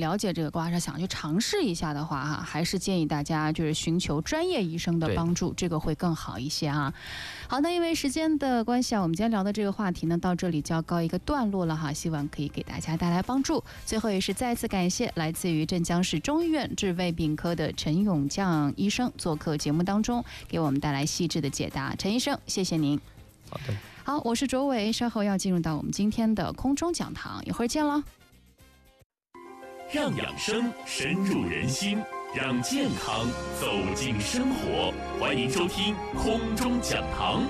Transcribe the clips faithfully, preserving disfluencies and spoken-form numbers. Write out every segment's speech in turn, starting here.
了解这个刮痧，想去尝试一下的话哈，还是建议大家就是寻求专业医生的帮助，这个会更好一些啊。好，那因为时间的关系啊，我们今天聊的这个话题呢，到这里就要告一个段落了哈，希望可以给大家带来帮助。最后也是再次感谢来自于镇江市中医院治胃病科的陈永将医生做客节目当中，给我们带来细致的解答。陈医生，谢谢您。 好的。 好，我是卓伟，稍后要进入到我们今天的空中讲堂，一会儿见了。 让养生深入人心，让健康走进生活。欢迎收听空中讲堂。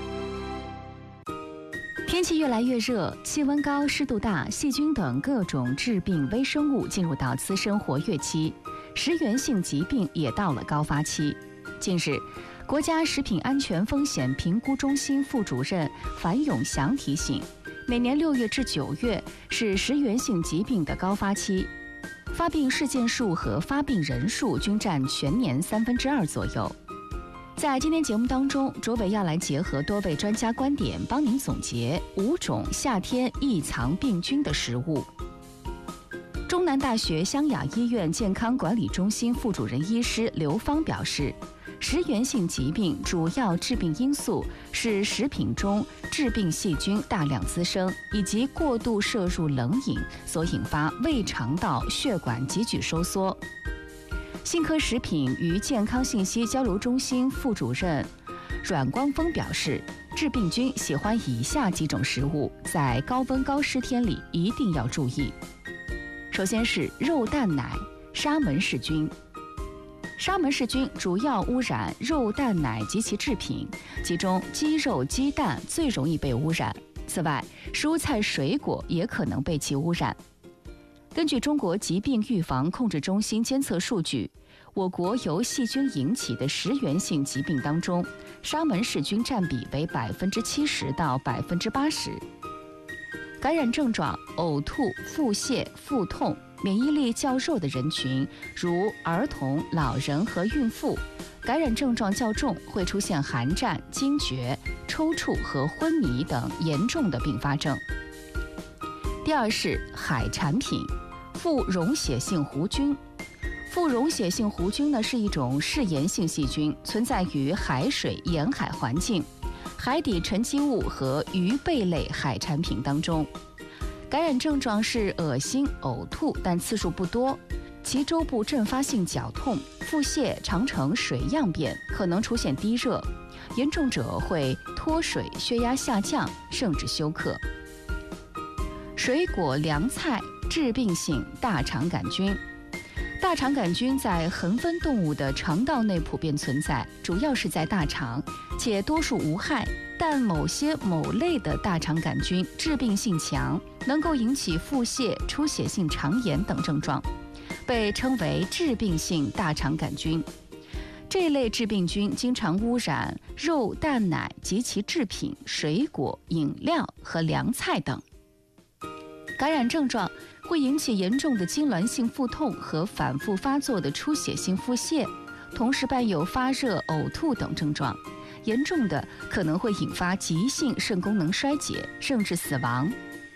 天气越来越热，气温高、湿度大，细菌等各种致病微生物进入到滋生活跃期，食源性疾病也到了高发期。近日，国家食品安全风险评估中心副主任樊永祥提醒，每年六月至九月是食源性疾病的高发期，发病事件数和发病人数均占全年三分之二左右。在今天节目当中，卓伟要来结合多位专家观点，帮您总结五种夏天易藏病菌的食物。中南大学湘雅医院健康管理中心副主任医师刘芳表示，食源性疾病主要致病因素是食品中致病细菌大量滋生，以及过度摄入冷饮所引发胃肠道血管急剧收缩。信科食品与健康信息交流中心副主任阮光峰表示，致病菌喜欢以下几种食物，在高温高湿天里一定要注意。首先是肉蛋奶沙门氏菌。沙门氏菌主要污染肉蛋奶及其制品，其中鸡肉、鸡蛋最容易被污染。此外，蔬菜水果也可能被其污染。根据中国疾病预防控制中心监测数据，我国由细菌引起的食源性疾病当中，沙门氏菌占比为百分之七十到百分之八十。感染症状：呕吐、腹泻、腹痛。免疫力较弱的人群，如儿童、老人和孕妇，感染症状较重，会出现寒战、惊厥、抽搐和昏迷等严重的并发症。第二是海产品，副溶血性弧菌。副溶血性弧菌呢是一种嗜盐性细菌，存在于海水沿海环境、海底沉积物和鱼贝类海产品当中。感染症状是恶心、呕吐，但次数不多，其周部阵发性绞痛，腹泻常呈水样便，可能出现低热，严重者会脱水、血压下降，甚至休克。水果凉菜致病性大肠杆菌。大肠杆菌在恒温动物的肠道内普遍存在，主要是在大肠，且多数无害，但某些某类的大肠杆菌致病性强，能够引起腹泻、出血性肠炎等症状，被称为致病性大肠杆菌。这类致病菌经常污染肉、蛋、奶及其制品、水果、饮料和凉菜等。感染症状会引起严重的痉挛性腹痛和反复发作的出血性腹泻，同时伴有发热、呕吐等症状，严重的可能会引发急性肾功能衰竭，甚至死亡。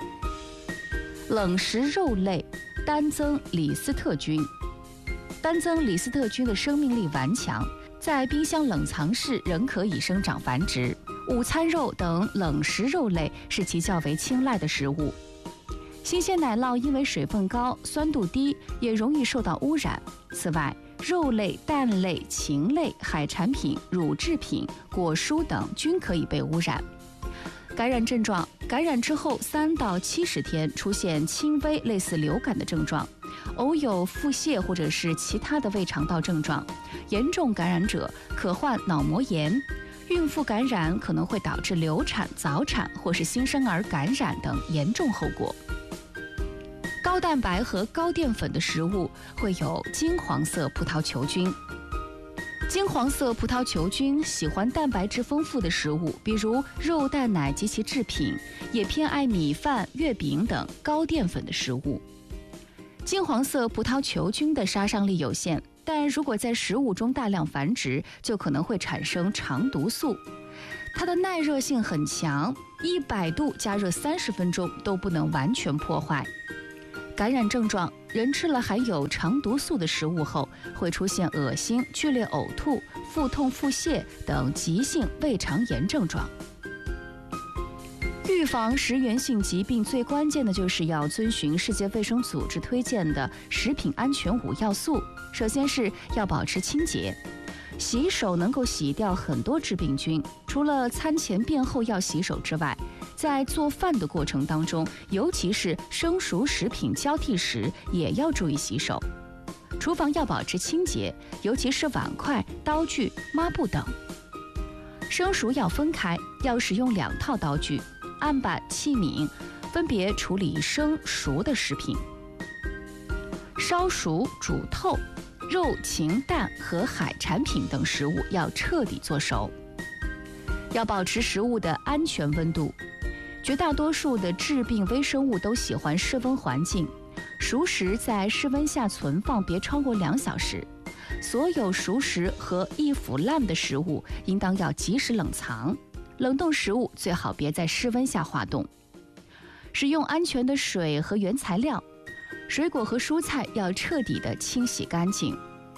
冷食肉类单增李斯特菌。单增李斯特菌的生命力顽强，在冰箱冷藏室仍可以生长繁殖。午餐肉等冷食肉类是其较为青睐的食物。新鲜奶酪因为水分高、酸度低，也容易受到污染。此外，肉类、蛋类、禽类、海产品、乳制品、果蔬等均可以被污染。感染症状：感染之后三到七十天出现轻微类似流感的症状，偶有腹泻或者是其他的胃肠道症状。严重感染者可患脑膜炎。孕妇感染可能会导致流产、早产或是新生儿感染等严重后果。高蛋白和高淀粉的食物会有金黄色葡萄球菌。金黄色葡萄球菌喜欢蛋白质丰富的食物，比如肉、蛋、奶及其制品，也偏爱米饭、月饼等高淀粉的食物。金黄色葡萄球菌的杀伤力有限，但如果在食物中大量繁殖，就可能会产生肠毒素。它的耐热性很强，一百度加热三十分钟都不能完全破坏。感染症状： 人吃了含有肠毒素的食物后，会出现恶心、剧烈呕吐、腹痛、腹泻等急性胃肠炎症状。预防食源性疾病最关键的就是要遵循世界卫生组织推荐的食品安全五要素。首先是要保持清洁，洗手能够洗掉很多致病菌。除了餐前便后要洗手之外，在做饭的过程当中，尤其是生熟食品交替时，也要注意洗手。厨房要保持清洁，尤其是碗筷、刀具、抹布等。生熟要分开，要使用两套刀具、案板、器皿，分别处理生熟的食品。烧熟、煮透肉、禽、蛋和海产品等食物要彻底做熟。要保持食物的安全温度。绝大多数的致病微生物都喜欢室温环境，熟食在室温下存放别超过两小时。所有熟食和易腐烂的食物应当要及时冷藏，冷冻食物最好别在室温下化冻。使用安全的水和原材料，水果和蔬菜要彻底的清洗干净。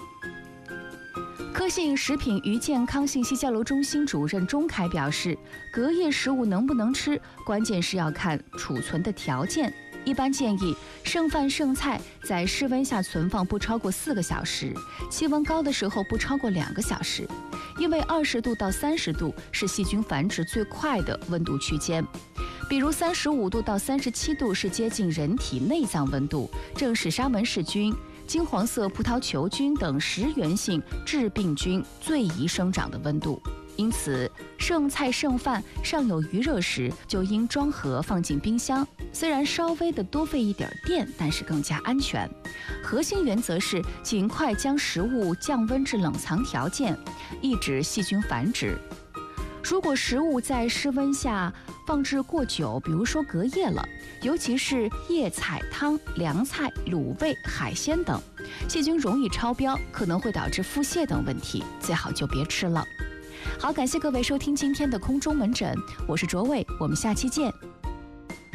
科信食品与健康信息交流中心主任钟凯表示，隔夜食物能不能吃，关键是要看储存的条件。一般建议剩饭剩菜在室温下存放不超过四个小时，气温高的时候不超过两个小时，因为二十度到三十度是细菌繁殖最快的温度区间。比如三十五度到三十七度是接近人体内脏温度，正是沙门氏菌、金黄色葡萄球菌等食源性致病菌最宜生长的温度。因此，剩菜剩饭尚有余热时，就应装盒放进冰箱。虽然稍微的多费一点电，但是更加安全。核心原则是尽快将食物降温至冷藏条件，抑制细菌繁殖。如果食物在室温下放置过久，比如说隔夜了，尤其是叶菜汤、凉菜、卤味、海鲜等，细菌容易超标，可能会导致腹泻等问题，最好就别吃了。好，感谢各位收听今天的空中门诊，我是卓伟，我们下期见。